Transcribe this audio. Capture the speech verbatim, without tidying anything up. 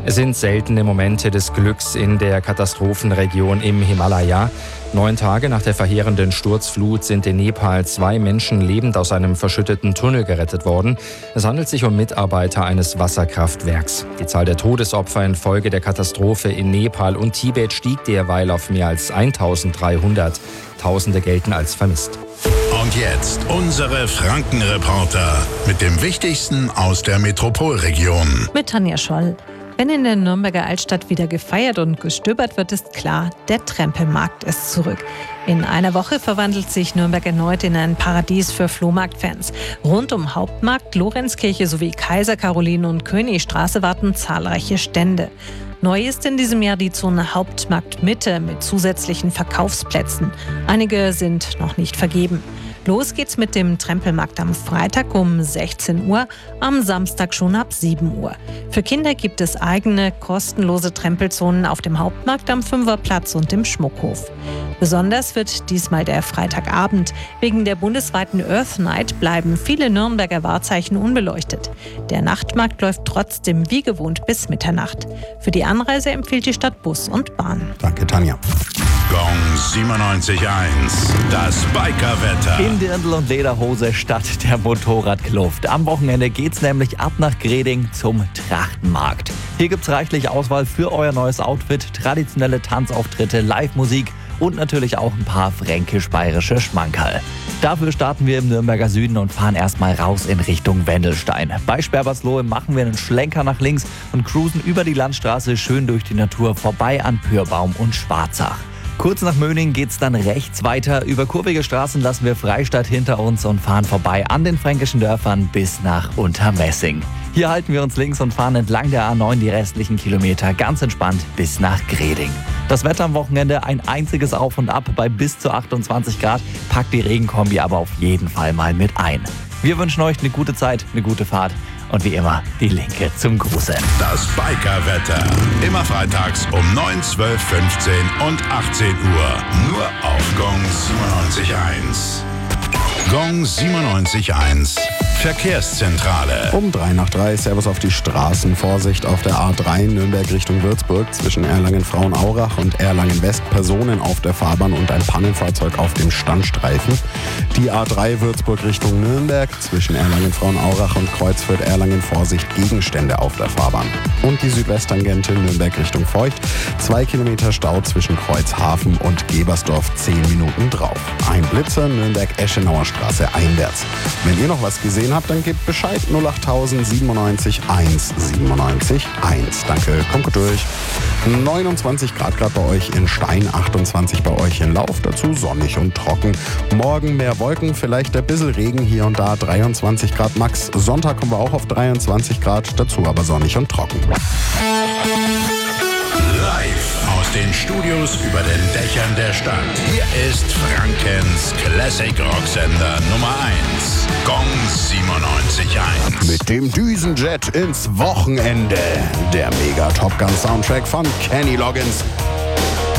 Es sind seltene Momente des Glücks in der Katastrophenregion im Himalaya. Neun Tage nach der verheerenden Sturzflut sind in Nepal zwei Menschen lebend aus einem verschütteten Tunnel gerettet worden. Es handelt sich um Mitarbeiter eines Wasserkraftwerks. Die Zahl der Todesopfer infolge der Katastrophe in Nepal und Tibet stieg derweil auf mehr als eintausenddreihundert. Tausende gelten als vermisst. Und jetzt unsere Franken-Reporter mit dem Wichtigsten aus der Metropolregion. Mit Tanja Scholl. Wenn in der Nürnberger Altstadt wieder gefeiert und gestöbert wird, ist klar, der Trempelmarkt ist zurück. In einer Woche verwandelt sich Nürnberg erneut in ein Paradies für Flohmarktfans. Rund um Hauptmarkt, Lorenzkirche sowie Kaiser Caroline und Königstraße warten zahlreiche Stände. Neu ist in diesem Jahr die Zone Hauptmarkt-Mitte mit zusätzlichen Verkaufsplätzen. Einige sind noch nicht vergeben. Los geht's mit dem Trempelmarkt am Freitag um sechzehn Uhr, am Samstag schon ab sieben Uhr. Für Kinder gibt es eigene, kostenlose Trempelzonen auf dem Hauptmarkt am Fünferplatz und im Schmuckhof. Besonders wird diesmal der Freitagabend. Wegen der bundesweiten Earth Night bleiben viele Nürnberger Wahrzeichen unbeleuchtet. Der Nachtmarkt läuft trotzdem wie gewohnt bis Mitternacht. Für die Anreise empfiehlt die Stadt Bus und Bahn. Danke, Tanja. Gong siebenundneunzig Komma eins, das Bikerwetter. In Dirndl und Lederhose statt der Motorradkluft. Am Wochenende geht's nämlich ab nach Greding zum Trachtenmarkt. Hier gibt's reichlich Auswahl für euer neues Outfit, traditionelle Tanzauftritte, Live-Musik und natürlich auch ein paar fränkisch-bayerische Schmankerl. Dafür starten wir im Nürnberger Süden und fahren erstmal raus in Richtung Wendelstein. Bei Sperberslohe machen wir einen Schlenker nach links und cruisen über die Landstraße schön durch die Natur vorbei an Pürbaum und Schwarzach. Kurz nach Möning geht's dann rechts weiter. Über kurvige Straßen lassen wir Freistadt hinter uns und fahren vorbei an den fränkischen Dörfern bis nach Untermessing. Hier halten wir uns links und fahren entlang der A neun die restlichen Kilometer ganz entspannt bis nach Greding. Das Wetter am Wochenende ein einziges Auf und Ab bei bis zu achtundzwanzig Grad. Packt die Regenkombi aber auf jeden Fall mal mit ein. Wir wünschen euch eine gute Zeit, eine gute Fahrt. Und wie immer, die Linke zum Gruseln. Das Bikerwetter. Immer freitags um neun, zwölf, fünfzehn und achtzehn Uhr. Nur auf Gong siebenundneunzig Komma eins. Gong siebenundneunzig Komma eins. Verkehrszentrale. Um drei nach drei, Servus auf die Straßen. Vorsicht auf der A drei Nürnberg Richtung Würzburg zwischen Erlangen-Frauenaurach und Erlangen-West. Personen auf der Fahrbahn und ein Pannenfahrzeug auf dem Standstreifen. Die A drei Würzburg Richtung Nürnberg zwischen Erlangen-Frauenaurach und Kreuzfürth-Erlangen. Vorsicht, Gegenstände auf der Fahrbahn. Und die Südwesttangente Nürnberg Richtung Feucht. Zwei Kilometer Stau zwischen Kreuzhafen und Gebersdorf, zehn Minuten drauf. Ein Blitzer Nürnberg-Eschenauer Straße einwärts. Wenn ihr noch was gesehen habt, dann gebt Bescheid. null acht siebenundneunzig eins siebenundneunzig eins. Danke, kommt gut durch. neunundzwanzig Grad gerade bei euch in Stein, achtundzwanzig bei euch in Lauf. Dazu sonnig und trocken. Morgen mehr Wolken, vielleicht ein bisschen Regen hier und da. dreiundzwanzig Grad max. Sonntag kommen wir auch auf dreiundzwanzig Grad. Dazu aber sonnig und trocken. Live aus den Studios über den Dächern der Stadt. Hier ist Frankens Classic Rocksender Nummer eins. Gong siebenundneunzig Komma eins. Mit dem Düsenjet ins Wochenende. Der Mega Top Gun Soundtrack von Kenny Loggins.